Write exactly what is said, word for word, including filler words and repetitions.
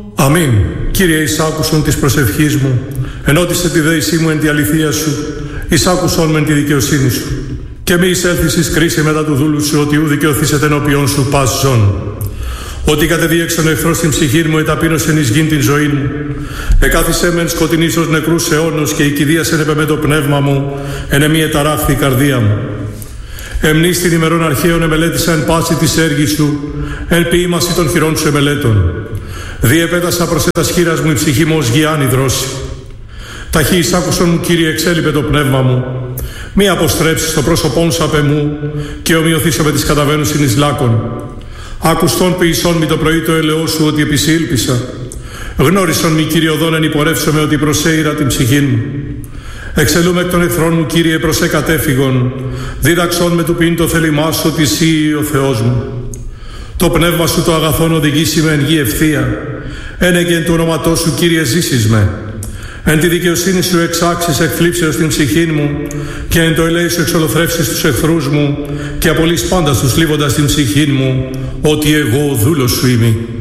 Αμήν. Κύριε, εισάκουσον της προσευχής μου, ενώτισε τη δέησή μου εν τη αληθεία σου, εισάκουσον με τη δικαιοσύνη σου. Και μη εισέλθεις εις κρίση μετά του δούλου σου, ότι ου δικαιωθήσετε ενώπιον σου πας ζών. Ότι κατεδίεξον εχθρός στην ψυχή μου, εταπείνωσεν εις γην την ζωή μου. Εκάθισε μεν σκοτεινής ως νεκρούς αιώνος, και η κηδείας ενέπε με το πνεύμα μου, εν εμή εταράχθη η καρδία μου. Εμνείς την ημερών αρχαίων εμελέτησα εν πάση της έργης σου, εν ποίημαση των χειρών σου εμελέτων. Διεπέτασα προς ετας χείρας μου η ψυχή μου ως γιάννη δρόση. Ταχύ εισάκουσον μου, Κύριε, εξέλιπε το πνεύμα μου. Μη αποστρέψεις το πρόσωπόν σου απ' εμού, και ομοιωθήσω με τις καταβαίνουσιν εις λάκων. Άκουστον ποιησόν μη το πρωί το έλεό σου, ότι επισήλπισα. Γνώρισον μη, Κύριε, οδόν εν υπορεύσομαι, ότι προσέειρα την ψυχή μου. Εξελούμε εκ των εχθρών μου, Κύριε, προς εκατέφυγον. Δίδαξον με του ποιήν το θέλημά σου, ότι εσύ ο Θεός μου. Το πνεύμα σου το αγαθόν οδηγήσει με εν γη ευθεία. Ένεγε εν του ονόματός σου, Κύριε, ζήσεις με. Εν τη δικαιοσύνη σου εξάξεις εκθλίψεως την ψυχή μου, και εν το ελέη σου εξολοθρεύσεις τους εχθρούς μου, και απολύς πάντα τους θλίβοντας την ψυχή μου, ότι εγώ ο δούλος σου είμαι.